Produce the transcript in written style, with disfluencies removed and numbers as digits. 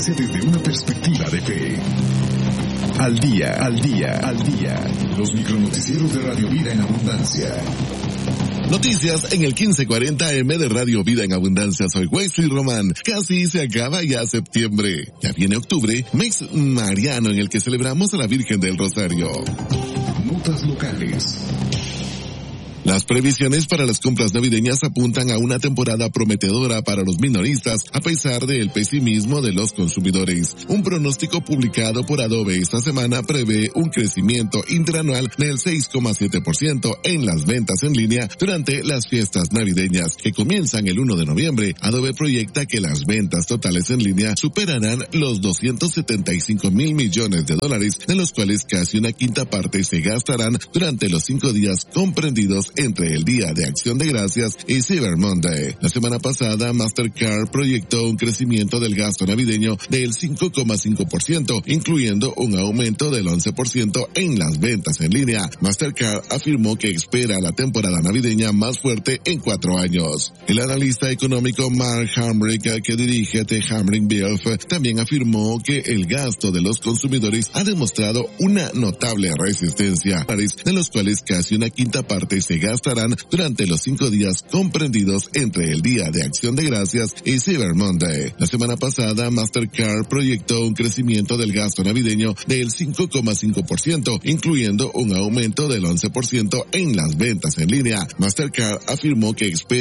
noticia desde una perspectiva de fe. Al día, al día, al día. Los micronoticieros de Radio Vida en Abundancia. Noticias en el 1540M de Radio Vida en Abundancia. Soy Wesley Román. Casi se acaba ya septiembre. Ya viene octubre, mes mariano en el que celebramos a la Virgen del Rosario. Notas locales. Las previsiones para las compras navideñas apuntan a una temporada prometedora para los minoristas, a pesar del pesimismo de los consumidores. Un pronóstico publicado por Adobe esta semana prevé un crecimiento interanual del 6,7% en las ventas en línea durante las fiestas navideñas, que comienzan el 1 de noviembre. Adobe proyecta que las ventas totales en línea superarán los $275 mil millones, de los cuales casi una quinta parte se gastarán durante los 5 días comprendidos entre el Día de Acción de Gracias y Cyber Monday. La semana pasada, Mastercard proyectó un crecimiento del gasto navideño del 5,5%, incluyendo un aumento del 11% en las ventas en línea. Mastercard afirmó que espera la temporada navideña más fuerte en 4 años. El analista económico Mark Hamrick, que dirige The Hamrick Bielf, también afirmó que el gasto de los consumidores ha demostrado una notable resistencia, de los cuales casi una quinta parte se gastarán durante los 5 días comprendidos entre el Día de Acción de Gracias y Cyber Monday. La semana pasada, Mastercard proyectó un crecimiento del gasto navideño del 5,5%, incluyendo un aumento del 11% en las ventas en línea. Mastercard afirmó que espera